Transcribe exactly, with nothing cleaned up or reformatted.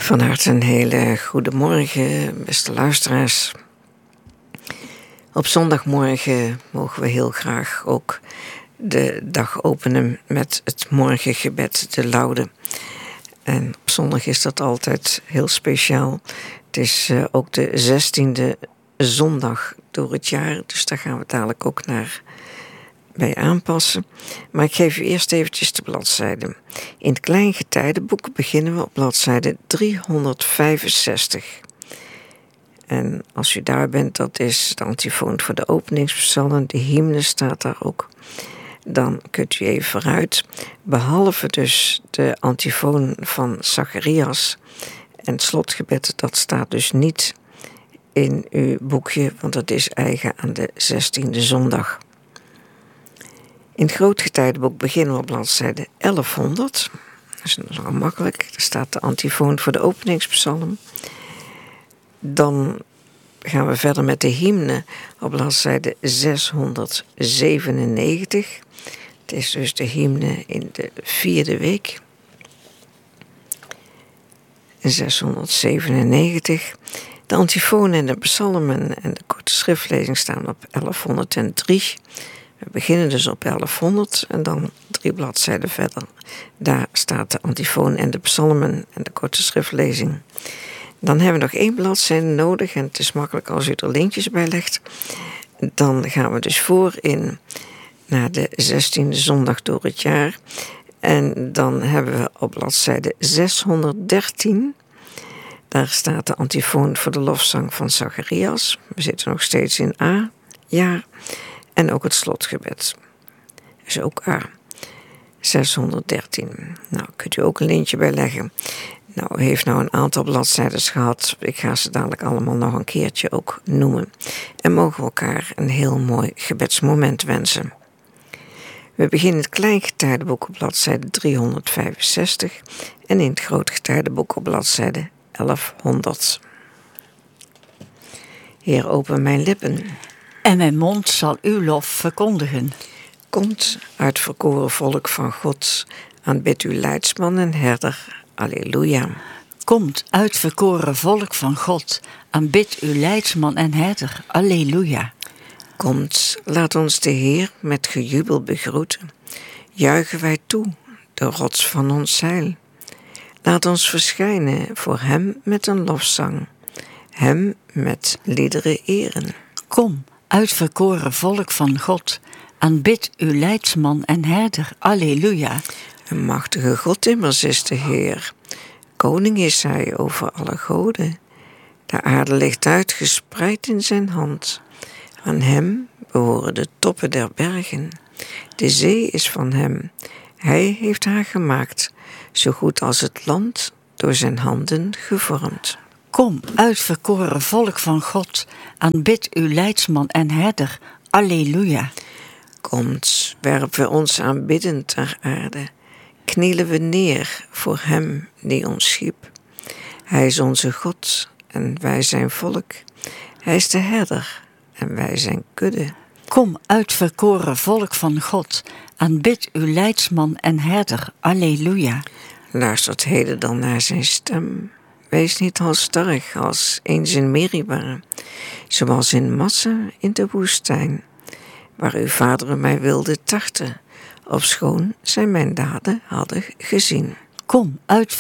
Van harte een hele goede morgen, beste luisteraars. Op zondagmorgen mogen we heel graag ook de dag openen met het morgengebed, de laude. En op zondag is dat altijd heel speciaal. Het is uh, ook de zestiende zondag door het jaar, dus daar gaan we dadelijk ook naar bij aanpassen. Maar ik geef u eerst eventjes de bladzijde. In het Kleingetijdenboek beginnen we op bladzijde driehonderdvijfenzestig. En als u daar bent, dat is de antifoon voor de openingspsalmen. De hymne staat daar ook. Dan kunt u even vooruit. Behalve dus de antifoon van Zacharias en het slotgebed, dat staat dus niet in uw boekje, want dat is eigen aan de zestiende zondag. In het Grootgetijdenboek beginnen we op bladzijde elfhonderd. Dat is nogal makkelijk. Daar staat de antifoon voor de openingspsalm. Dan gaan we verder met de hymne op bladzijde zeshonderdzevenennegentig. Het is dus de hymne in de vierde week. zeshonderdzevenennegentig. De antifoon en de psalmen en de korte schriftlezing staan op elfhonderddrie. We beginnen dus op elfhonderd en dan drie bladzijden verder. Daar staat de antifoon en de psalmen en de korte schriftlezing. Dan hebben we nog één bladzijde nodig en het is makkelijk als u er lintjes bij legt. Dan gaan we dus voor in naar de zestiende zondag door het jaar. En dan hebben we op bladzijde zeshonderddertien... daar staat de antifoon voor de lofzang van Zacharias. We zitten nog steeds in A-jaar. En ook het slotgebed. Is ook A. zeshonderddertien. Nou, kunt u ook een lintje bij leggen. Nou, u heeft nou een aantal bladzijden gehad. Ik ga ze dadelijk allemaal nog een keertje ook noemen. En mogen we elkaar een heel mooi gebedsmoment wensen. We beginnen het Kleingetijdenboek op bladzijde driehonderdvijfenzestig. En in het Grootgetijdenboek op bladzijde elfhonderd. Heer, open mijn lippen. En mijn mond zal uw lof verkondigen. Komt uit verkoren volk van God, aanbid uw leidsman en herder. Alleluia. Komt uit verkoren volk van God, aanbid uw leidsman en herder. Alleluia. Komt, laat ons de Heer met gejubel begroeten. Juichen wij toe, de rots van ons heil. Laat ons verschijnen voor hem met een lofzang, hem met liederen eren. Kom, uitverkoren volk van God, aanbid uw leidsman en herder. Alleluia. Een machtige God immers is de Heer. Koning is hij over alle goden. De aarde ligt uitgespreid in zijn hand. Aan hem behoren de toppen der bergen. De zee is van hem. Hij heeft haar gemaakt, zo goed als het land door zijn handen gevormd. Kom, uitverkoren volk van God, aanbid uw leidsman en herder. Alleluia. Komt, werpen we ons aanbiddend ter aarde. Knielen we neer voor hem die ons schiep. Hij is onze God en wij zijn volk. Hij is de herder en wij zijn kudde. Kom, uitverkoren volk van God, aanbid uw leidsman en herder. Alleluia. Luistert heden dan naar zijn stem. Wees niet halsstarrig als eens in Meriba, zoals in Massa in de woestijn, waar uw vaderen mij wilden tarten, ofschoon zij mijn daden hadden gezien. Kom, uit